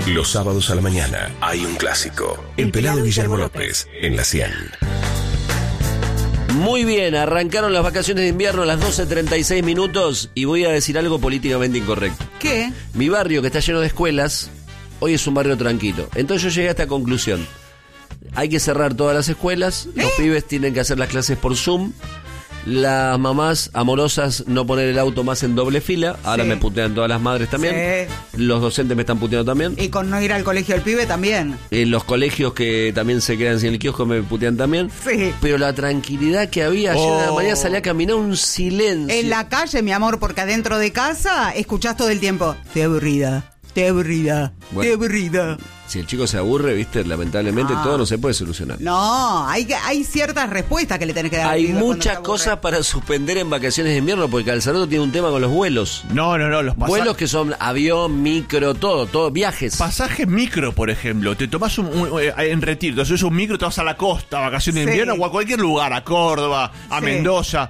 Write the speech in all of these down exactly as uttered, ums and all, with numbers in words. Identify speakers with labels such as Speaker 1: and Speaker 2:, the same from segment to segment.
Speaker 1: Los sábados a la mañana hay un clásico. El pelado Guillermo López en la cien.
Speaker 2: Muy bien, arrancaron las vacaciones de invierno a las doce treinta y seis minutos y voy a decir algo políticamente incorrecto.
Speaker 3: ¿Qué?
Speaker 2: Mi barrio, que está lleno de escuelas, hoy es un barrio tranquilo. Entonces yo llegué a esta conclusión. Hay que cerrar todas las escuelas, ¿Eh? Los pibes tienen que hacer las clases por Zoom, las mamás amorosas no poner el auto más en doble fila, ahora
Speaker 3: Sí.
Speaker 2: me putean todas las madres también,
Speaker 3: Sí.
Speaker 2: Los docentes me están puteando también.
Speaker 3: Y con no ir al colegio del pibe también.
Speaker 2: En los colegios que también se quedan sin el kiosco me putean también.
Speaker 3: Sí.
Speaker 2: Pero la tranquilidad que había ayer
Speaker 4: Oh.
Speaker 2: a la mañana, salí a caminar, un silencio.
Speaker 3: En la calle, mi amor, porque adentro de casa escuchás todo el tiempo. Estoy aburrida, estoy aburrida,
Speaker 2: Bueno.
Speaker 3: estoy aburrida.
Speaker 2: Si el chico se aburre, viste, lamentablemente
Speaker 3: Ah.
Speaker 2: todo no se puede solucionar.
Speaker 3: No, hay, hay ciertas respuestas que le tenés que dar. al
Speaker 2: Hay
Speaker 3: pibe cuando
Speaker 2: muchas
Speaker 3: se aburre.
Speaker 2: cosas para suspender en vacaciones de invierno, porque Calzaroto tiene un tema con los vuelos.
Speaker 4: No, no, no, los pasa-
Speaker 2: Vuelos que son avión, micro, todo, todo, viajes.
Speaker 4: pasajes micro, por ejemplo. Te tomás un, un- eh, en retiro, te subes un micro, te vas a la costa, vacaciones de
Speaker 3: Sí.
Speaker 4: invierno o a cualquier lugar, a Córdoba, a
Speaker 3: Sí.
Speaker 4: Mendoza.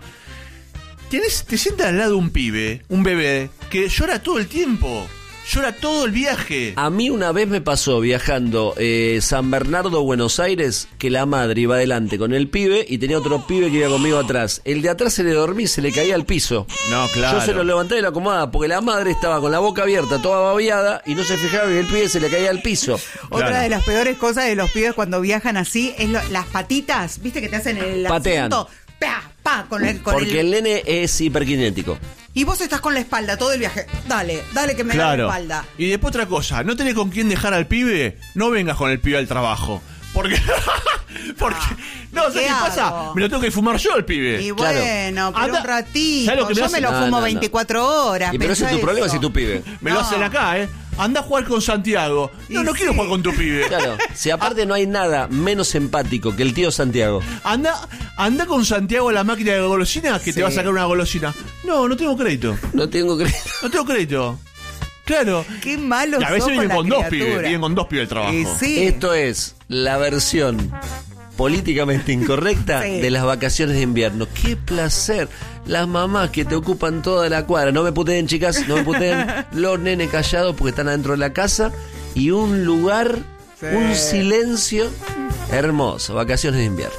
Speaker 4: Tienes, te sientas al lado de un pibe, un bebé, que llora todo el tiempo. Llora todo el viaje.
Speaker 2: A mí una vez me pasó viajando eh, San Bernardo, Buenos Aires, que la madre iba adelante con el pibe y tenía otro pibe que iba conmigo atrás. El de atrás se le dormía y se le caía al piso.
Speaker 4: No, claro.
Speaker 2: Yo se lo levanté y lo acomodaba porque la madre estaba con la boca abierta, toda babiada, y no se fijaba que el pibe se le caía al piso.
Speaker 3: Otra
Speaker 4: Claro.
Speaker 3: de las peores cosas de los pibes cuando viajan así es lo- las patitas, ¿viste que te hacen el
Speaker 2: Patean.
Speaker 3: asiento? Pa, pa, con el, con
Speaker 2: Porque
Speaker 3: el-
Speaker 2: el nene es hiperkinético.
Speaker 3: Y vos estás con la espalda todo el viaje. Dale, dale que me da la
Speaker 4: Claro.
Speaker 3: espalda.
Speaker 4: Y después otra cosa, no tenés con quién dejar al pibe, no vengas con el pibe al trabajo. Porque. porque. No, ¿sabes
Speaker 3: ¿qué
Speaker 4: qué pasa?
Speaker 3: hago?
Speaker 4: Me lo tengo que fumar yo al pibe.
Speaker 3: Y
Speaker 2: Claro.
Speaker 3: bueno, pero
Speaker 4: Anda-
Speaker 3: un ratito.
Speaker 4: ¿sabes lo que me
Speaker 3: Yo
Speaker 4: hace?
Speaker 3: me lo
Speaker 2: No,
Speaker 3: fumo
Speaker 2: no, no.
Speaker 3: veinticuatro horas.
Speaker 2: Y pero ese es
Speaker 3: pensá
Speaker 2: tu problema
Speaker 3: eso.
Speaker 2: si tu pibe.
Speaker 4: Me lo
Speaker 3: No.
Speaker 4: hacen acá, ¿eh? Anda a jugar con Santiago. No,
Speaker 3: Y
Speaker 4: no
Speaker 3: sí.
Speaker 4: quiero jugar con tu pibe.
Speaker 2: Claro, si aparte no hay nada menos empático que el tío Santiago.
Speaker 4: Anda, anda con Santiago a la máquina de golosinas que
Speaker 3: Sí.
Speaker 4: te va a sacar una golosina. No, no tengo crédito.
Speaker 2: No tengo crédito.
Speaker 4: No tengo crédito. Claro.
Speaker 3: Qué malo
Speaker 4: Y a veces
Speaker 3: sos
Speaker 4: vienen
Speaker 3: con
Speaker 4: con
Speaker 3: la
Speaker 4: dos pibes,
Speaker 3: criatura.
Speaker 4: vienen con dos pibes al trabajo.
Speaker 3: Y sí.
Speaker 2: Esto es la versión políticamente incorrecta
Speaker 3: Sí.
Speaker 2: de las vacaciones de invierno. ¡Qué placer! Las mamás que te ocupan toda la cuadra. No me puteen, chicas, no me puteen. Los nenes callados porque están adentro de la casa. Y un lugar,
Speaker 3: Sí.
Speaker 2: un silencio hermoso. Vacaciones de invierno.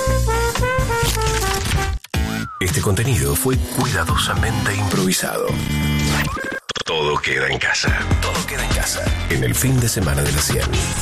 Speaker 1: Este contenido fue cuidadosamente improvisado. Todo queda en casa. Todo queda en casa. En el fin de semana de la cien.